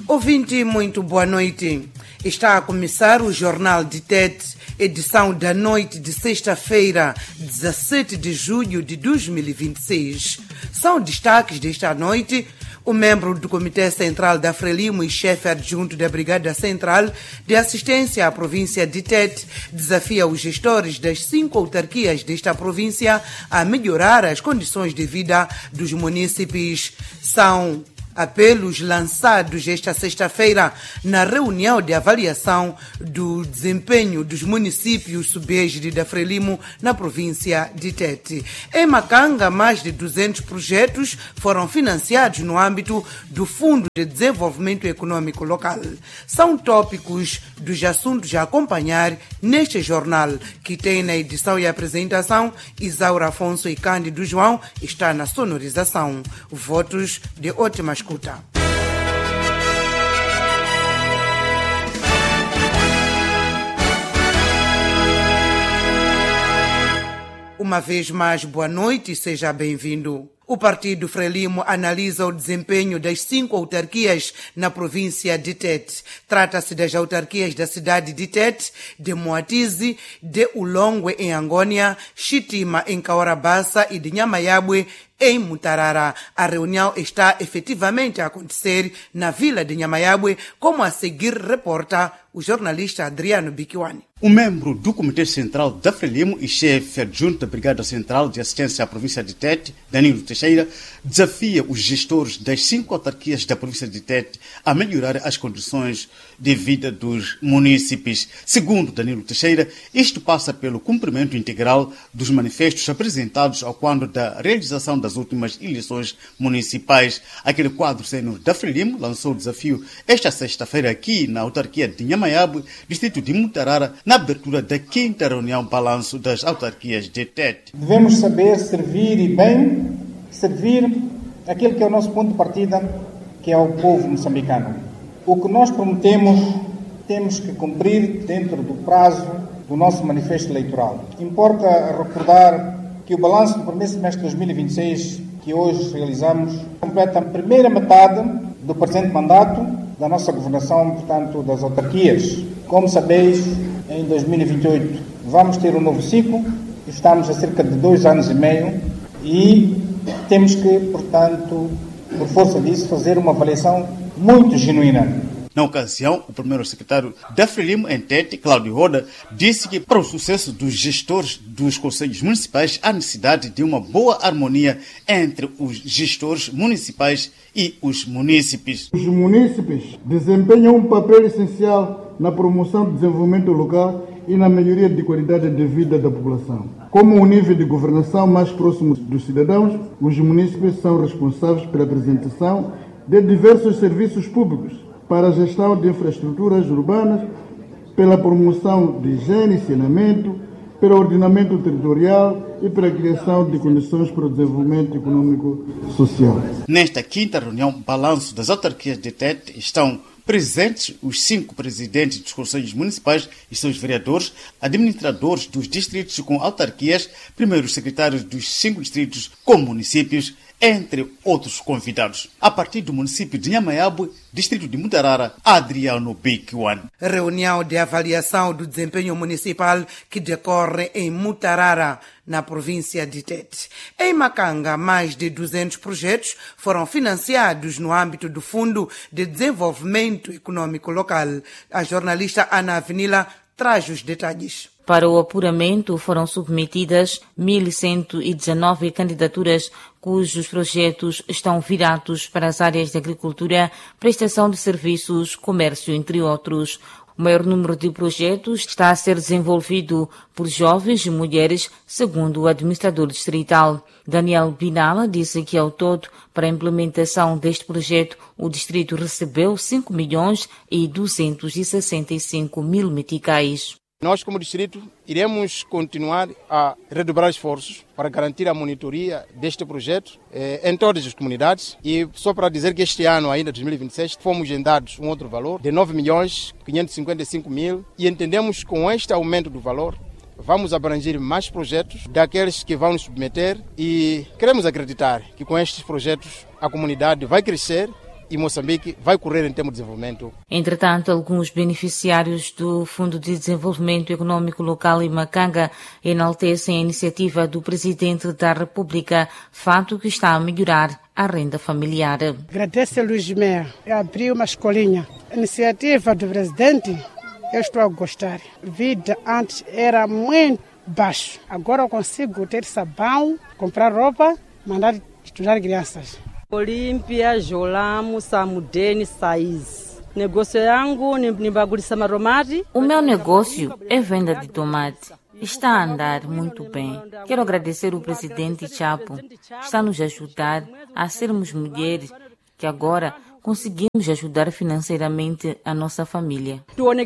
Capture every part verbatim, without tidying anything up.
Ouvinte, muito boa noite. Está a começar o Jornal de Tete, edição da noite de sexta-feira, dezessete de julho de dois mil e vinte e seis. São destaques desta noite. O membro do Comitê Central da Frelimo e chefe adjunto da Brigada Central de Assistência à província de Tete desafia os gestores das cinco autarquias desta província a melhorar as condições de vida dos munícipes. São apelos lançados esta sexta-feira na reunião de avaliação do desempenho dos municípios subégide da Frelimo na província de Tete. Em Macanga, mais de duzentos projetos foram financiados no âmbito do Fundo de Desenvolvimento Econômico Local. São tópicos dos assuntos a acompanhar neste jornal, que tem na edição e apresentação Isaura Afonso e Cândido João, está na sonorização. Votos de ótima escuta. Uma vez mais, boa noite e seja bem-vindo. O Partido Frelimo analisa o desempenho das cinco autarquias na província de Tete. Trata-se das autarquias da cidade de Tete, de Moatize, de Ulongwe em Angônia, Chitima em Caorabassa e de Nhamayabwe em Mutarara. A reunião está efetivamente a acontecer na vila de Nhamayabwe, como a seguir reporta o jornalista Adriano Bikiwani. Um membro do Comitê Central da Frelimo e chefe adjunto da Brigada Central de Assistência à província de Tete, Danilo Teixeira, desafia os gestores das cinco autarquias da província de Tete a melhorar as condições de vida dos munícipes. Segundo Danilo Teixeira, isto passa pelo cumprimento integral dos manifestos apresentados ao quando da realização das últimas eleições municipais. Aquele quadro sênior da Frelimo lançou o desafio esta sexta-feira aqui na autarquia de Nhamayabwe, distrito de Mutarara, na abertura da quinta reunião balanço das autarquias de Tete. Devemos saber servir e bem, servir aquele que é o nosso ponto de partida, que é o povo moçambicano. O que nós prometemos, temos que cumprir dentro do prazo do nosso manifesto eleitoral. Importa recordar que o balanço do primeiro semestre de dois mil e vinte e seis, que hoje realizamos, completa a primeira metade do presente mandato da nossa governação, portanto, das autarquias. Como sabeis, em dois mil e vinte e oito vamos ter um novo ciclo, estamos a cerca de dois anos e meio e temos que, portanto, por força disso, fazer uma avaliação muito genuína. Na ocasião, o primeiro secretário da Frelimo em Tete, Cláudio Roda, disse que para o sucesso dos gestores dos conselhos municipais há necessidade de uma boa harmonia entre os gestores municipais e os munícipes. Os munícipes desempenham um papel essencial na promoção do desenvolvimento local e na melhoria de qualidade de vida da população. Como um nível de governação mais próximo dos cidadãos, os munícipes são responsáveis pela apresentação de diversos serviços públicos, para a gestão de infraestruturas urbanas, pela promoção de higiene e saneamento, pelo ordenamento territorial e pela criação de condições para o desenvolvimento econômico e social. Nesta quinta reunião, balanço das autarquias de Tete, estão presentes os cinco presidentes dos conselhos municipais e seus vereadores, administradores dos distritos com autarquias, primeiros secretários dos cinco distritos com municípios, entre outros convidados. A partir do município de Nhamayabwe, distrito de Mutarara, Adriano Bikiwani. Reunião de avaliação do desempenho municipal que decorre em Mutarara, na província de Tete. Em Macanga, mais de duzentos projetos foram financiados no âmbito do Fundo de Desenvolvimento Econômico Local. A jornalista Ana Avenila traz os detalhes. Para o apuramento foram submetidas mil cento e dezenove candidaturas cujos projetos estão virados para as áreas de agricultura, prestação de serviços, comércio, entre outros. O maior número de projetos está a ser desenvolvido por jovens e mulheres, segundo o administrador distrital. Daniel Binala disse que, ao todo, para a implementação deste projeto, o distrito recebeu cinco milhões e duzentos e sessenta e cinco mil meticais. Nós, como distrito, iremos continuar a redobrar esforços para garantir a monitoria deste projeto eh, em todas as comunidades. E só para dizer que este ano, ainda dois mil e vinte e seis, fomos dados um outro valor de nove milhões quinhentos e cinquenta e cinco mil e entendemos que com este aumento do valor vamos abranger mais projetos daqueles que vão nos submeter e queremos acreditar que com estes projetos a comunidade vai crescer e Moçambique vai correr em termos de desenvolvimento. Entretanto, alguns beneficiários do Fundo de Desenvolvimento Econômico Local em Macanga enaltecem a iniciativa do Presidente da República, fato que está a melhorar a renda familiar. Agradeço a Luiz Meia, abriu uma escolinha. A iniciativa do Presidente, eu estou a gostar. A vida antes era muito baixa. Agora eu consigo ter sabão, comprar roupa, mandar estudar crianças. Olímpia, Jolamu, Samudeni, Saiz. Negócio yangu ni bagulisa maromati. O meu negócio é venda de tomate. Está a andar muito bem. Quero agradecer o presidente Chapo. Está a nos ajudar a sermos mulheres que agora conseguimos ajudar financeiramente a nossa família.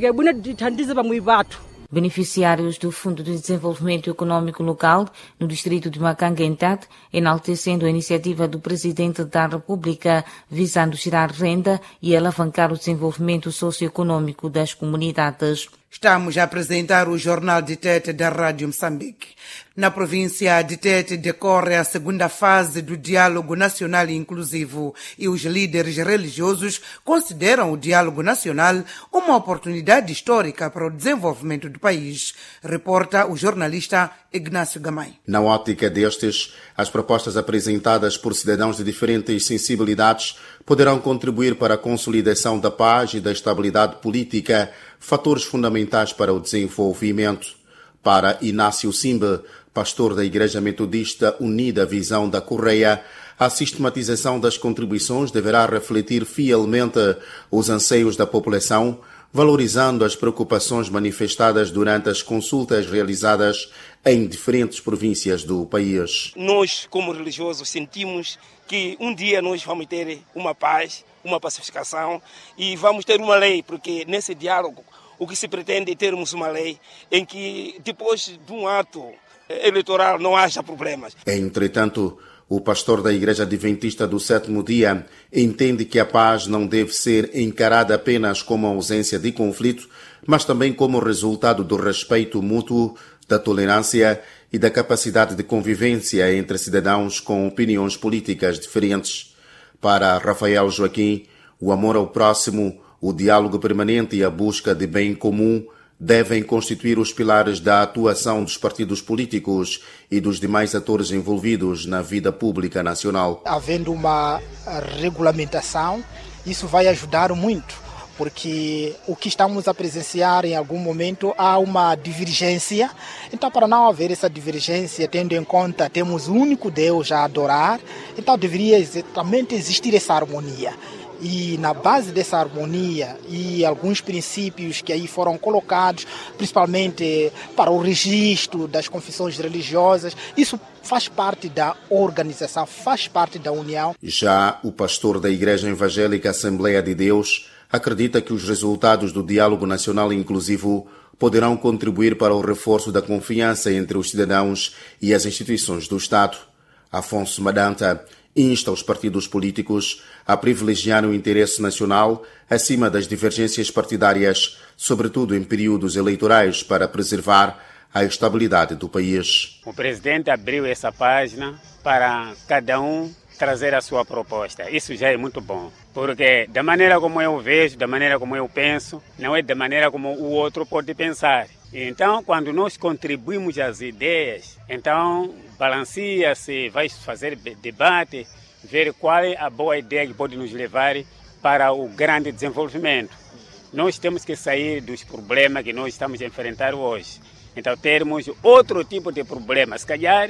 Beneficiários do Fundo de Desenvolvimento Econômico Local no distrito de Macanga, em Tete, enaltecendo a iniciativa do Presidente da República visando gerar renda e alavancar o desenvolvimento socioeconômico das comunidades. Estamos a apresentar o Jornal de Tete da Rádio Moçambique. Na província de Tete decorre a segunda fase do Diálogo Nacional Inclusivo e os líderes religiosos consideram o Diálogo Nacional uma oportunidade histórica para o desenvolvimento do país, reporta o jornalista Ignácio Gamay. Na ótica destes, as propostas apresentadas por cidadãos de diferentes sensibilidades poderão contribuir para a consolidação da paz e da estabilidade política, fatores fundamentais para o desenvolvimento. Para Inácio Simbe, pastor da Igreja Metodista Unida Visão da Correia, a sistematização das contribuições deverá refletir fielmente os anseios da população, valorizando as preocupações manifestadas durante as consultas realizadas em diferentes províncias do país. Nós, como religiosos, sentimos que um dia nós vamos ter uma paz, uma pacificação e vamos ter uma lei, porque nesse diálogo o que se pretende é termos uma lei em que depois de um ato eleitoral não haja problemas. Entretanto, o pastor da Igreja Adventista do Sétimo Dia entende que a paz não deve ser encarada apenas como ausência de conflito, mas também como resultado do respeito mútuo, da tolerância e da capacidade de convivência entre cidadãos com opiniões políticas diferentes. Para Rafael Joaquim, o amor ao próximo, o diálogo permanente e a busca de bem comum devem constituir os pilares da atuação dos partidos políticos e dos demais atores envolvidos na vida pública nacional. Havendo uma regulamentação, isso vai ajudar muito, porque o que estamos a presenciar em algum momento há uma divergência. Então, para não haver essa divergência, tendo em conta temos um único Deus a adorar, então deveria exatamente existir essa harmonia. E na base dessa harmonia e alguns princípios que aí foram colocados, principalmente para o registro das confissões religiosas, isso faz parte da organização, faz parte da união. Já o pastor da Igreja Evangélica Assembleia de Deus acredita que os resultados do Diálogo Nacional Inclusivo poderão contribuir para o reforço da confiança entre os cidadãos e as instituições do Estado. Afonso Madanta insta os partidos políticos a privilegiar o interesse nacional acima das divergências partidárias, sobretudo em períodos eleitorais, para preservar a estabilidade do país. O presidente abriu essa página para cada um trazer a sua proposta. Isso já é muito bom, porque da maneira como eu vejo, da maneira como eu penso, não é da maneira como o outro pode pensar. Então, quando nós contribuímos as ideias, então balanceia-se, vai fazer debate, ver qual é a boa ideia que pode nos levar para o grande desenvolvimento. Nós temos que sair dos problemas que nós estamos a enfrentar hoje. Então, termos outro tipo de problemas, se calhar,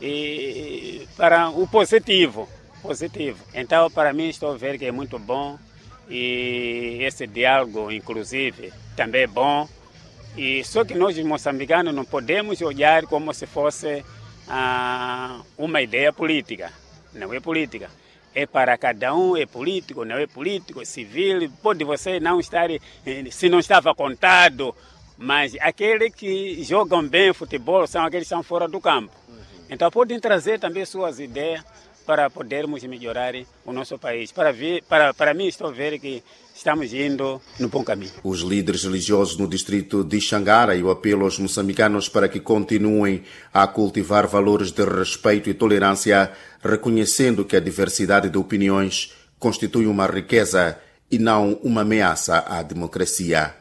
e para o positivo. positivo. Então, para mim, estou a ver que é muito bom e esse diálogo, inclusive, também é bom. E só que nós, moçambicanos, não podemos olhar como se fosse ah, uma ideia política. Não é política. É para cada um, é político, não é político, é civil. Pode você não estar, se não estava contado, mas aqueles que jogam bem futebol são aqueles que estão fora do campo. Então podem trazer também suas ideias para podermos melhorar o nosso país. Para, ver, para, para mim, estou a ver que estamos indo no bom caminho. Os líderes religiosos no distrito de Xangara e o apelo aos moçambicanos para que continuem a cultivar valores de respeito e tolerância, reconhecendo que a diversidade de opiniões constitui uma riqueza e não uma ameaça à democracia.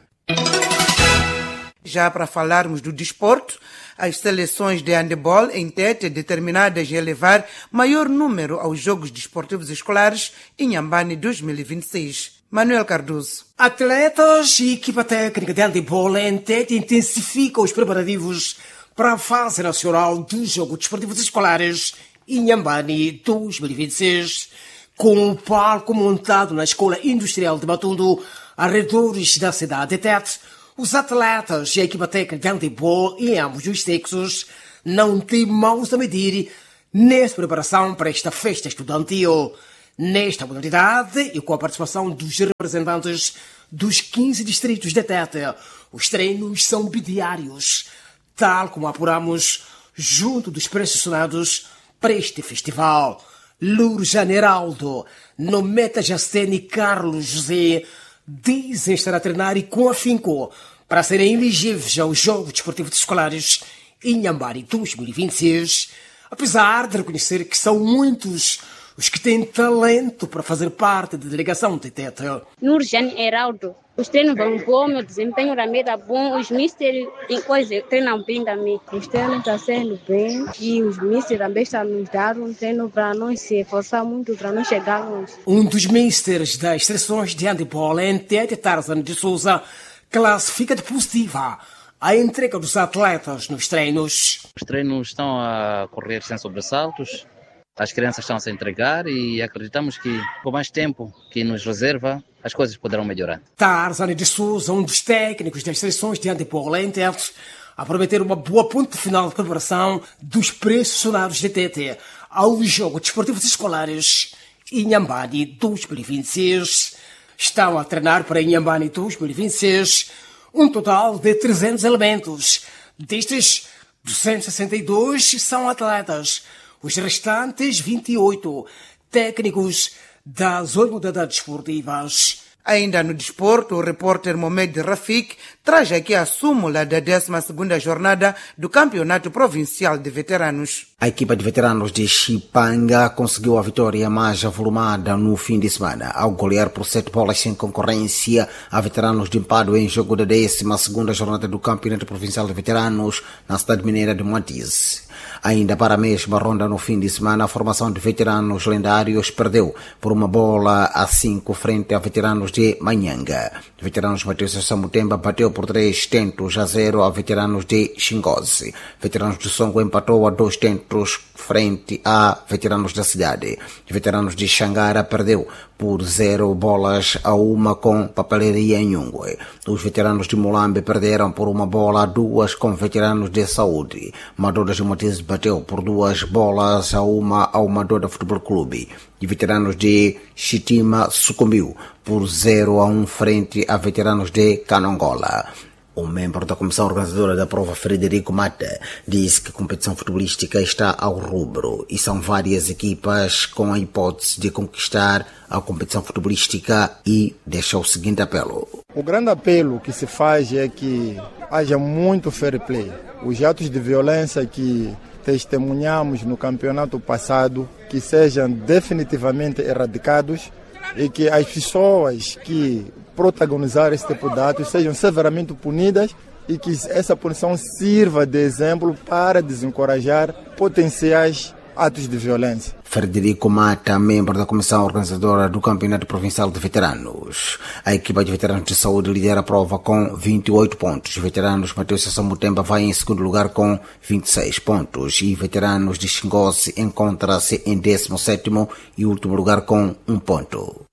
Já para falarmos do desporto, as seleções de handebol em Tete determinadas em levar maior número aos Jogos Desportivos Escolares em Inhambane dois mil e vinte e seis. Manuel Cardoso. Atletas e equipa técnica de handebol em Tete intensificam os preparativos para a fase nacional dos Jogos Desportivos Escolares em Inhambane dois mil e vinte e seis, com o palco montado na Escola Industrial de Matundu, arredores da cidade de Tete. Os atletas e a equipa técnica de handebol em ambos os sexos não têm mãos a medir nesta preparação para esta festa estudantil. Nesta modalidade e com a participação dos representantes dos quinze distritos de Tete, os treinos são bidiários, tal como apuramos junto dos pressionados para este festival. Lourdes Janeraldo, Nometa Jacene e Carlos José dizem estar a treinar e com afinco para serem elegíveis aos Jogos Desportivos Escolares em Inhambane dois mil e vinte e seis, apesar de reconhecer que são muitos os que têm talento para fazer parte da delegação de Tete. Lourdes Janeraldo, os treinos vão bom, meu desempenho também está bom, os místeres em coisa treinam bem também. Os treinos estão sendo bem e os místeres também estão nos dando um treino para nós se esforçar muito para nós chegar longe. Um dos místeres das seleções de handebol em Tete, Tarzan de Souza, classifica de positiva a entrega dos atletas nos treinos. Os treinos estão a correr sem sobressaltos, as crianças estão a se entregar e acreditamos que com mais tempo que nos reserva, as coisas poderão melhorar. Tarzan de Souza, um dos técnicos das seleções de handebol em Tete, a prometer uma boa ponte final de preparação dos pressionados de Tete aos Jogos Desportivos Escolares em Inhambane dois mil e vinte e seis. Estão a treinar para Inhambane dois mil e vinte e seis um total de trezentos elementos. Destes, duzentos e sessenta e dois são atletas. Os restantes vinte e oito técnicos das oito modalidades esportivas. Ainda no desporto, o repórter Mohamed Rafik traz aqui a súmula da décima segunda jornada do Campeonato Provincial de Veteranos. A equipa de veteranos de Chipanga conseguiu a vitória mais avolumada no fim de semana, ao golear por sete bolas sem concorrência a veteranos de Empadue em jogo da décima segunda jornada do Campeonato Provincial de Veteranos na cidade mineira de Moatize. Ainda para a mesma ronda no fim de semana, a formação de veteranos lendários perdeu por uma bola a cinco frente a veteranos de Manhanga. Veteranos Mateus Samutemba bateu por três tentos a zero a veteranos de Xingoze. Veteranos de Songo empatou a dois tentos frente a veteranos da cidade. Veteranos de Xangara perdeu por zero bolas a uma com Papelaria em Nhungwe. Os veteranos de Mulambe perderam por uma bola a duas com veteranos de Saúde. Madoras de Motiz bateu por duas bolas a uma ao Madoda Futebol Clube. E veteranos de Chitima sucumbiu por zero a um frente a veteranos de Canongola. O membro da comissão organizadora da prova, Frederico Mata, disse que a competição futebolística está ao rubro e são várias equipas com a hipótese de conquistar a competição futebolística e deixa o seguinte apelo. O grande apelo que se faz é que haja muito fair play. Os atos de violência que testemunhamos no campeonato passado, que sejam definitivamente erradicados e que as pessoas que protagonizar esse tipo de atos sejam severamente punidas e que essa punição sirva de exemplo para desencorajar potenciais atos de violência. Frederico Mata, membro da comissão organizadora do Campeonato Provincial de Veteranos. A equipa de veteranos de saúde lidera a prova com vinte e oito pontos. Veteranos Mateus Samutemba vai em segundo lugar com vinte e seis pontos. E veteranos de Xingoze encontra-se em décimo sétimo e último lugar com um ponto.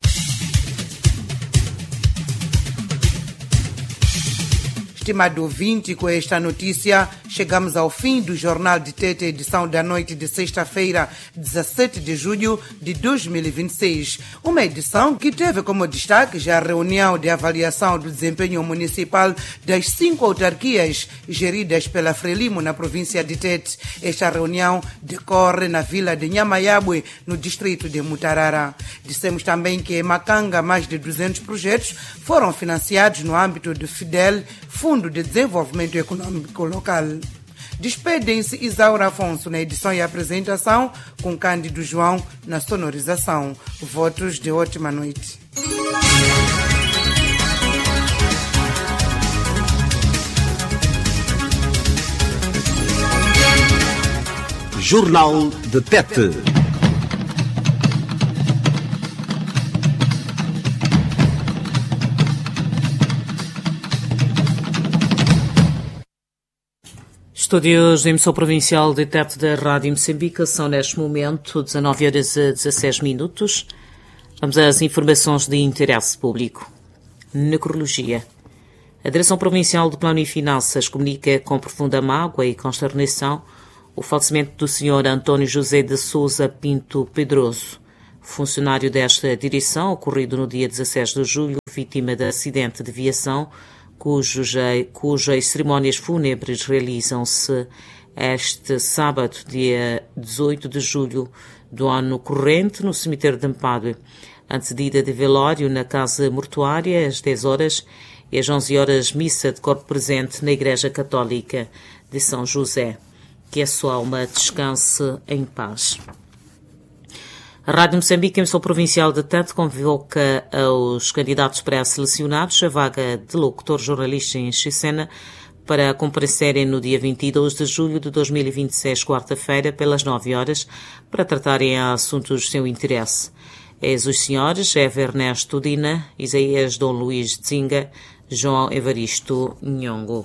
Estimado ouvinte, com esta notícia, chegamos ao fim do Jornal de Tete, edição da noite de sexta-feira, dezessete de julho de dois mil e vinte e seis. Uma edição que teve como destaque já a reunião de avaliação do desempenho municipal das cinco autarquias geridas pela Frelimo na província de Tete. Esta reunião decorre na vila de Nhamayabwe, no distrito de Mutarara. Dissemos também que em Macanga, mais de duzentos projetos foram financiados no âmbito do FIDEL, Fundo de Desenvolvimento Econômico Local. Despedem-se Isaura Afonso na edição e apresentação, com Cândido João na sonorização. Votos de ótima noite. Jornal de Tete. Estúdios de emissão provincial de Tete da Rádio Moçambique, são neste momento dezanove horas e dezasseis minutos. Vamos às informações de interesse público. Necrologia. A Direção Provincial de Plano e Finanças comunica com profunda mágoa e consternação o falecimento do senhor António José de Sousa Pinto Pedroso, funcionário desta direção, ocorrido no dia dezasseis de julho, vítima de acidente de viação, Cujas, cujas cerimónias fúnebres realizam-se este sábado, dia dezoito de julho do ano corrente, no cemitério de Mpadue. Antecedida de velório na casa mortuária, às dez horas, e às onze horas, missa de corpo presente na Igreja Católica de São José. Que a sua alma descanse em paz. A Rádio Moçambique, emissão provincial de Tete, convoca os candidatos pré-selecionados a vaga de locutor jornalista em Xicena para comparecerem no dia vinte e dois de julho de dois mil e vinte e seis, quarta-feira, pelas nove horas, para tratarem assuntos de seu interesse. Eis os senhores Ever Ernesto Dina, Isaías Dom Luís Dzinga, João Evaristo Nhongo.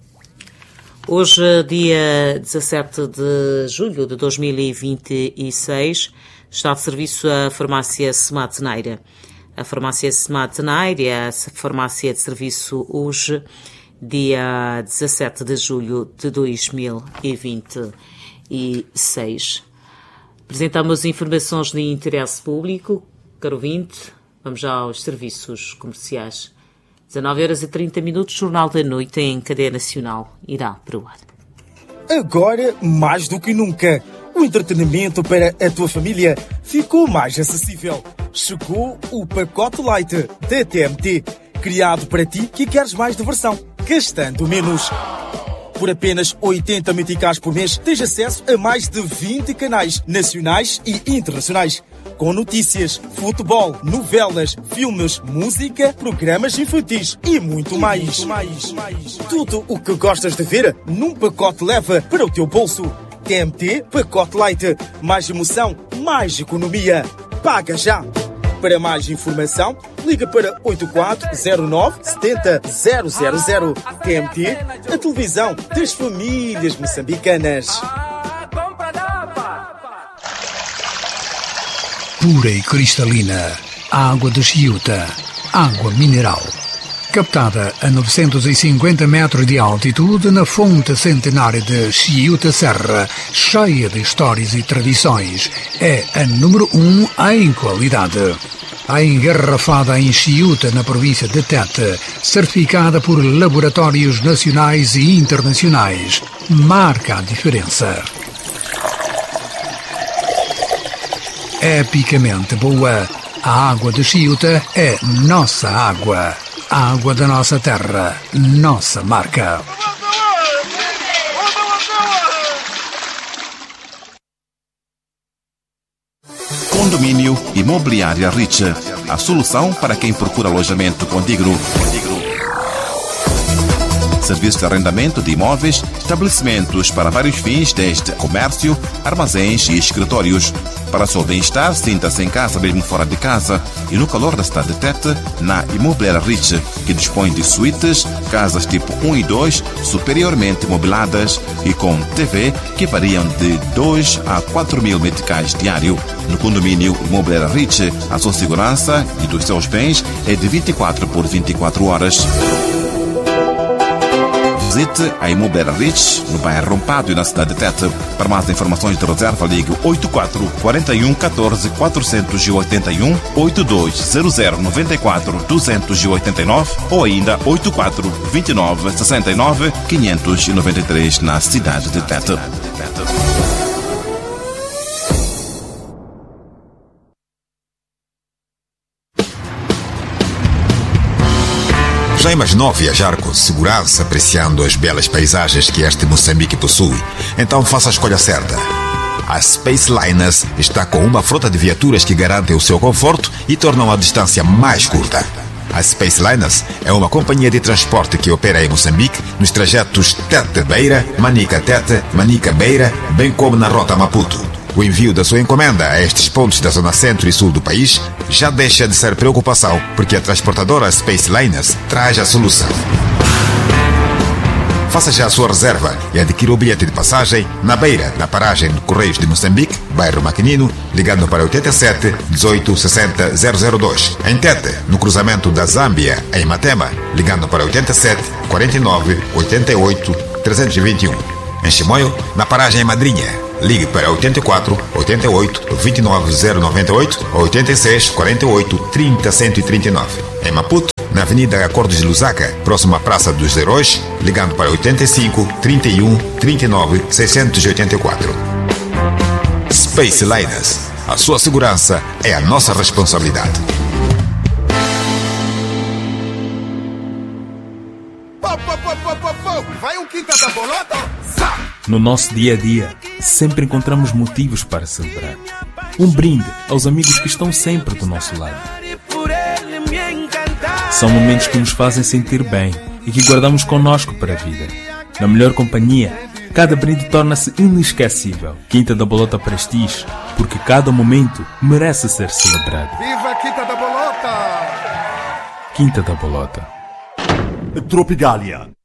Hoje, dia dezassete de julho de dois mil e vinte e seis, está de serviço a farmácia Semateneira. A farmácia Semateneira é a farmácia de serviço hoje, dia dezassete de julho de dois mil e vinte e seis. Apresentamos informações de interesse público. Caro ouvinte, vamos já aos serviços comerciais. dezanove horas e trinta minutos, Jornal da Noite em cadeia nacional irá para o ar. Agora, mais do que nunca, o entretenimento para a tua família ficou mais acessível. Chegou o pacote Light da T M T, criado para ti que queres mais diversão, gastando menos. Por apenas oitenta meticais por mês, tens acesso a mais de vinte canais nacionais e internacionais, com notícias, futebol, novelas, filmes, música, programas infantis e muito mais. E muito mais, mais. Tudo o que gostas de ver num pacote leva para o teu bolso. T M T Pacote Light. Mais emoção, mais economia. Paga já! Para mais informação, liga para oito quatro zero nove sete zero zero zero zero. T M T, a televisão das famílias moçambicanas. Pura e cristalina, água de Chiuta, água mineral. Captada a novecentos e cinquenta metros de altitude na fonte centenária de Chiuta Serra, cheia de histórias e tradições, é a número um em qualidade. A engarrafada em Chiuta, na província de Tete, certificada por laboratórios nacionais e internacionais, marca a diferença. Epicamente boa, a água de Chiuta é nossa água. A água da nossa terra, nossa marca. Condomínio Imobiliária Rich, a solução para quem procura alojamento condigno. Serviço de arrendamento de imóveis, estabelecimentos para vários fins, desde comércio, armazéns e escritórios. Para seu bem-estar, sinta-se em casa mesmo fora de casa e no calor da cidade de Tete, na Imobiliária Rich, que dispõe de suítes, casas tipo um e dois, superiormente mobiladas e com T V que variam de dois a quatro mil meticais diário. No condomínio Imobiliária Rich, a sua segurança e dos seus bens é de vinte e quatro por vinte e quatro horas. Visite a Imobiliária Rich, no bairro Rompado e na cidade de Tete. Para mais informações de reserva, ligue oito quatro quatro um um quatro quatro oito um, oito dois zero zero nove quatro dois oito nove ou ainda oito quatro dois nove seis nove cinco nove três na cidade de Tete. Já imaginou viajar com segurança, apreciando as belas paisagens que este Moçambique possui? Então faça a escolha certa. A Spaceliners está com uma frota de viaturas que garantem o seu conforto e tornam a distância mais curta. A Spaceliners é uma companhia de transporte que opera em Moçambique nos trajetos Tete-Beira, Manica-Tete, Manica-Beira, bem como na rota Maputo. O envio da sua encomenda a estes pontos da zona centro e sul do país já deixa de ser preocupação, porque a transportadora Spaceliners traz a solução. Faça já a sua reserva e adquira o bilhete de passagem na Beira, na paragem de Correios de Moçambique, bairro Maquinino, ligando para oitenta e sete, dezoito, sessenta, zero zero dois. Em Tete, no cruzamento da Zâmbia, em Matema, ligando para oitenta e sete, quarenta e nove, oitenta e oito, trezentos e vinte e um. Em Chimoio, na paragem Madrinha, ligue para oitenta e quatro, oitenta e oito, vinte e nove, zero noventa e oito ou oitenta e seis, quarenta e oito, trinta, cento e trinta e nove. Em Maputo, na Avenida Acordos de Lusaka, próximo à Praça dos Heróis, ligando para oitenta e cinco, trinta e um, trinta e nove, seiscentos e oitenta e quatro. Spaceliners. A sua segurança é a nossa responsabilidade. Vai um quinta da bolota? No nosso dia a dia, sempre encontramos motivos para celebrar. Um brinde aos amigos que estão sempre do nosso lado. São momentos que nos fazem sentir bem e que guardamos connosco para a vida. Na melhor companhia, cada brinde torna-se inesquecível. Quinta da Bolota Prestige, porque cada momento merece ser celebrado. Viva a Quinta da Bolota! Quinta da Bolota. Tropigália.